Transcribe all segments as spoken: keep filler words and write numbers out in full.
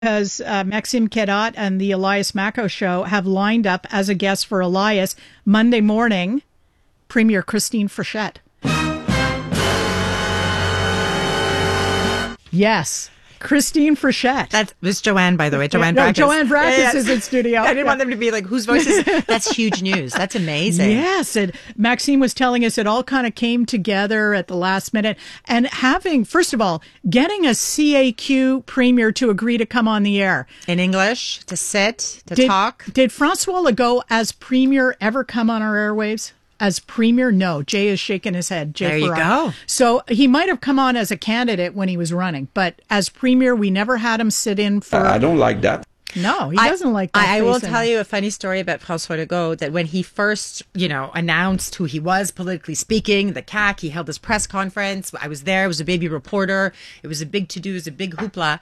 Because uh, Maxime Kedat and the Elias Macco show have lined up as a guest for Elias Monday morning, Premier Christine Frechette. Yes. Christine Frechette. That's this Joanne, by the way. Joanne no, Brackus. Joanne Brackus yeah, yeah. is in studio. I didn't yeah. want them to be like, whose voice is That's huge news. That's amazing. Yes. And Maxime was telling us it all kind of came together at the last minute. And having, first of all, getting a C A Q premier to agree to come on the air. In English, to sit, to did, talk. Did Francois Legault as premier ever come on our airwaves? As premier? No. Jay is shaking his head. Jay there you Farrar. go. So he might have come on as a candidate when he was running, but as premier, we never had him sit in for... I don't like that. No, he doesn't I, like that. I, I will face tell in you a funny story about François Legault, that when he first, you know, announced who he was politically speaking, the C A C, he held his press conference. I was there. I was a baby reporter. It was a big to-do. It was a big hoopla.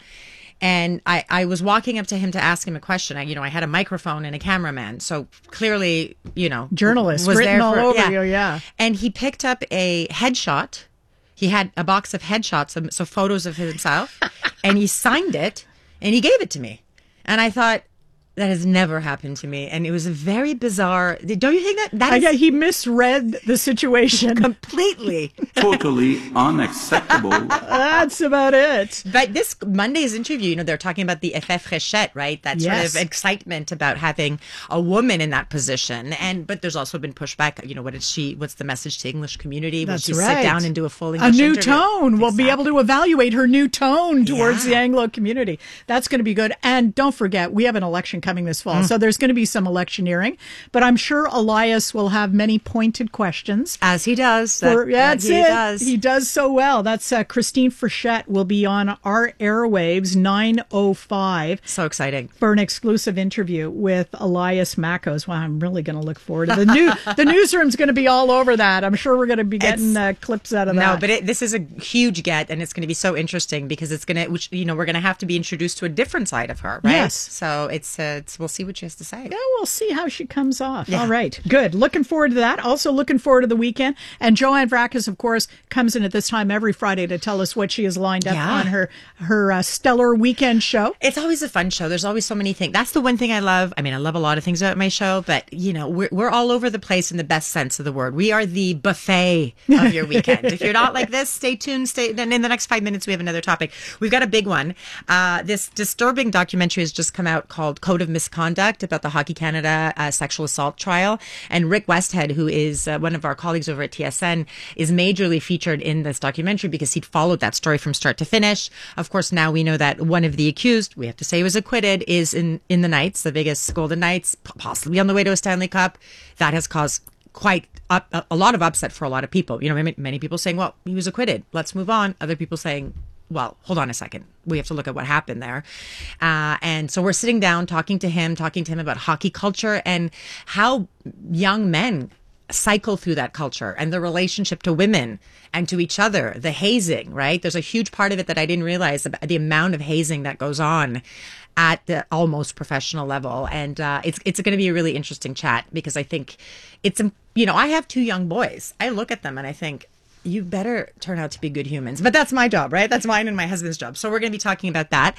And I, I was walking up to him to ask him a question. I, you know, I had a microphone and a cameraman. So clearly, you know, journalist was written there all for, over yeah. you, yeah. And he picked up a headshot. He had a box of headshots, so photos of himself, and he signed it and he gave it to me. And I thought, that has never happened to me. And it was a very bizarre. Don't you think that? that is I, he misread the situation. Completely. Totally unacceptable. That's about it. But this Monday's interview, you know, they're talking about the effet Frechette, right? That sort Yes. of excitement about having a woman in that position. And but there's also been pushback. You know, what is she? What's the message to English community? Will That's she right. sit down and do a full A English new interview? tone. We'll be able Exactly. to evaluate her new tone towards Yeah. the Anglo community. That's going to be good. And don't forget, we have an election coming this fall. Mm. So there's going to be some electioneering. But I'm sure Elias will have many pointed questions. As he does. For, that, yeah, that that's he it. does. He does so well. That's uh, Christine Frechette will be on our airwaves, nine oh five. So exciting. For an exclusive interview with Elias Mackos. Wow, I'm really going to look forward to the new. The newsroom's going to be all over that. I'm sure we're going to be getting uh, clips out of that. No, but it, this is a huge get, and it's going to be so interesting because it's going to, which you know, we're going to have to be introduced to a different side of her, right? Yes. So it's, uh, it's we'll see what she has to say. Yeah, we'll see how she comes off. Yeah. All right, good. Looking forward to that. Also looking forward to the weekend. And Joanne Vrackus, of course, comes in at this time every Friday to tell us what she has lined up Yeah. on her her uh, stellar weekend show. It's always a fun show. There's always so many things. That's the one thing I love. I mean, I love a lot of things about my show, but you know, we're we're all over the place in the best sense of the word. We are the buffet of your weekend. If you're not like this, stay tuned. Stay. Then in the next five minutes, we have another topic. We've got a big one. Uh, this disturbing documentary has just come out called Code of Misconduct about the Hockey Canada uh, sexual assault trial. And Rick Westhead, who is uh, one of our colleagues over at T S N, is majorly featured in this documentary because he'd followed that story from start to finish. Of course, now we know that one of the accused, we have to say was acquitted, is in, in the Knights, the Vegas Golden Knights, possibly on the way to a Stanley Cup. That has caused quite up, a lot of upset for a lot of people. You know, many, many people saying, well, he was acquitted. Let's move on. Other people saying, well, hold on a second. We have to look at what happened there. Uh, and so we're sitting down, talking to him, talking to him about hockey culture and how young men cycle through that culture and the relationship to women and to each other, the hazing, right? There's a huge part of it that I didn't realize about the amount of hazing that goes on at the almost professional level. And uh, it's it's going to be a really interesting chat because I think it's, you know, I have two young boys. I look at them and I think, you better turn out to be good humans. But that's my job, right? That's mine and my husband's job. So we're going to be talking about that.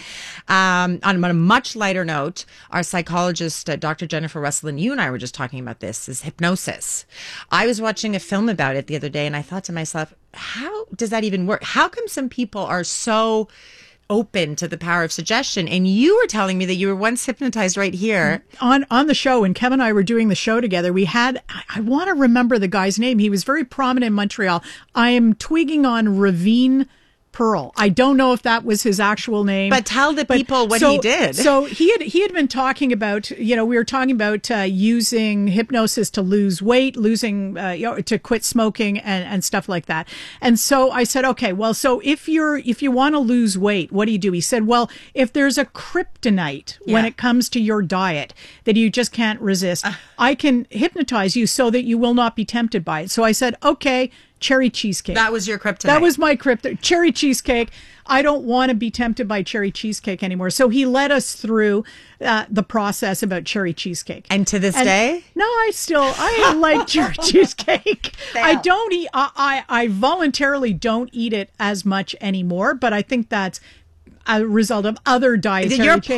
Um, on a much lighter note, our psychologist, uh, Doctor Jennifer Russell, and you and I were just talking about this, is hypnosis. I was watching a film about it the other day and I thought to myself, how does that even work? How come some people are so open to the power of suggestion? And you were telling me that you were once hypnotized right here. On on the show, when Kevin and I were doing the show together, we had, I, I want to remember the guy's name. He was very prominent in Montreal. I am twigging on Ravine Pearl. I don't know if that was his actual name. But tell the But people what so- he did. So he had he had been talking about, you know, we were talking about uh, using hypnosis to lose weight, losing, uh, you know, to quit smoking and, and stuff like that. And so I said, okay, well, so if you're if you want to lose weight, what do you do? He said, well, if there's a kryptonite when Yeah. it comes to your diet that you just can't resist, I can hypnotize you so that you will not be tempted by it. So I said, okay, cherry cheesecake. That was your kryptonite. That was my crypto. Cherry cheesecake. I don't want to be tempted by cherry cheesecake anymore. So he led us through uh, the process about cherry cheesecake. And to this And- day? No, I still, I like cherry cheesecake. I don't eat, I, I, I voluntarily don't eat it as much anymore, but I think that's a result of other dietary Your changes.